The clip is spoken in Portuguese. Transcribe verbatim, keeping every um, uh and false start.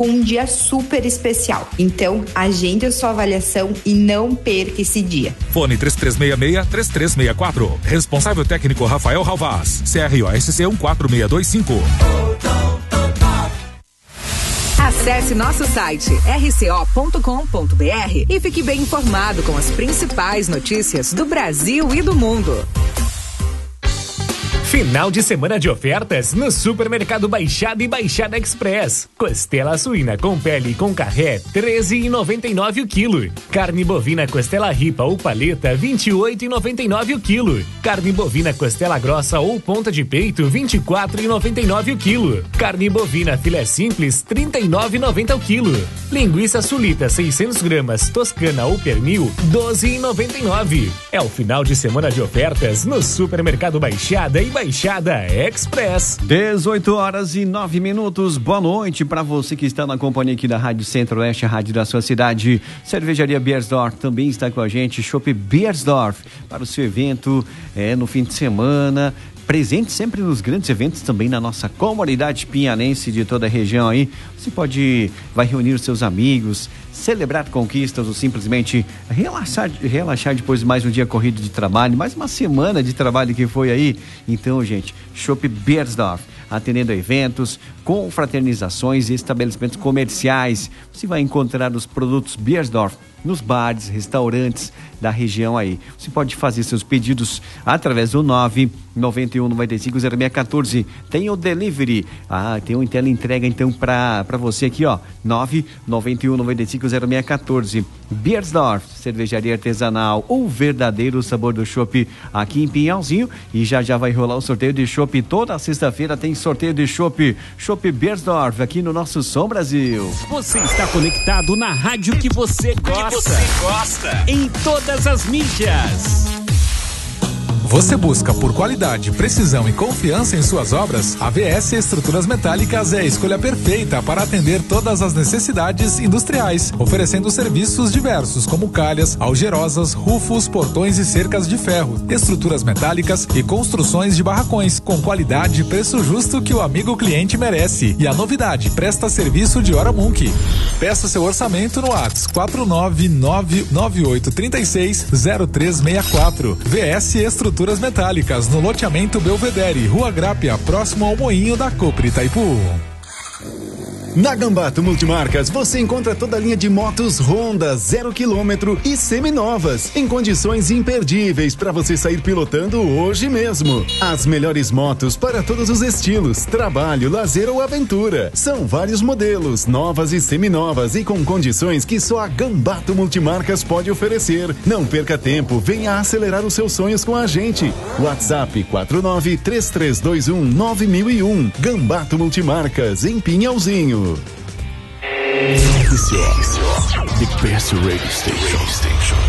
com um dia super especial. Então, agende a sua avaliação e não perca esse dia. Fone três três seis seis, três três seis quatro. Responsável técnico Rafael Ralvaz. C R O S C um quatro seis dois cinco. Acesse nosso site r c o ponto com ponto b r e fique bem informado com as principais notícias do Brasil e do mundo. Final de semana de ofertas no Supermercado Baixada e Baixada Express. Costela suína com pele e com carré, treze reais e noventa e nove centavos o quilo. Carne bovina costela ripa ou paleta, vinte e oito reais e noventa e nove centavos o quilo. Carne bovina costela grossa ou ponta de peito, vinte e quatro reais e noventa e nove centavos o quilo. Carne bovina filé simples, trinta e nove reais e noventa centavos o quilo. Linguiça sulita seiscentos gramas, toscana ou pernil, doze reais e noventa e nove centavos. É o final de semana de ofertas no Supermercado Baixada e Baixada Express. dezoito horas e nove minutos. Boa noite para você que está na companhia aqui da Rádio Centro-Oeste, a rádio da sua cidade. Cervejaria Beiersdorf também está com a gente. Chopp Beiersdorf para o seu evento é, no fim de semana. Presente sempre nos grandes eventos também na nossa comunidade pinhanense de toda a região aí. Você pode, vai reunir os seus amigos, celebrar conquistas ou simplesmente relaxar, relaxar depois de mais um dia corrido de trabalho, mais uma semana de trabalho que foi aí. Então, gente, Chopp Beiersdorf, atendendo a eventos, confraternizações e estabelecimentos comerciais. Você vai encontrar os produtos Beiersdorf nos bares, restaurantes da região aí. Você pode fazer seus pedidos através do nove nove um nove cinco zero seis um quatro. Tem o delivery. Ah, tem uma tela entrega então para para você aqui, ó. nove nove um nove cinco zero seis um quatro. Beiersdorf, cervejaria artesanal, o verdadeiro sabor do chopp aqui em Pinhalzinho. E já já vai rolar o sorteio de chopp. Toda sexta-feira tem sorteio de chopp. Chopp Beiersdorf aqui no nosso Som Brasil. Você está conectado na rádio que você gosta. Que você gosta. Em todas as mídias. Você busca por qualidade, precisão e confiança em suas obras? A V S Estruturas Metálicas é a escolha perfeita para atender todas as necessidades industriais, oferecendo serviços diversos como calhas, algerosas, rufos, portões e cercas de ferro, estruturas metálicas e construções de barracões, com qualidade e preço justo que o amigo cliente merece. E a novidade, presta serviço de hora Munk. Peça seu orçamento no WhatsApp quatro nove nove nove oito três seis zero três seis quatro. V S Estruturas Metálicas, no loteamento Belvedere, Rua Grápia, próximo ao Moinho da Copre Itaipu. Na Gambato Multimarcas você encontra toda a linha de motos Honda zero quilômetro e seminovas em condições imperdíveis para você sair pilotando hoje mesmo. As melhores motos para todos os estilos, trabalho, lazer ou aventura. São vários modelos, novas e seminovas e com condições que só a Gambato Multimarcas pode oferecer. Não perca tempo, venha acelerar os seus sonhos com a gente. WhatsApp quatro nove três três dois um nove mil e um. Gambato Multimarcas em Pinhalzinho. The best radio station.